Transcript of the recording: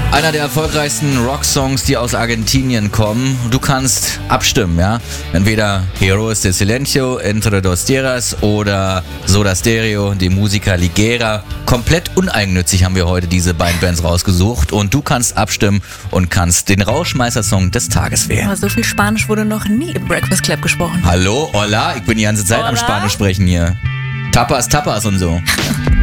Einer der erfolgreichsten Rocksongs, die aus Argentinien kommen. Du kannst abstimmen, ja? Entweder Heroes de Silencio, Entre dos Tierras oder Soda Stereo, die Musica Ligera. Komplett uneigennützig haben wir heute diese beiden Bands rausgesucht und du kannst abstimmen und kannst den Rauschmeister-Song des Tages wählen. Aber so viel Spanisch wurde noch nie im Breakfast Club gesprochen. Hallo, hola, ich bin die ganze Zeit am Hola. Spanisch sprechen hier. Tapas, tapas und so.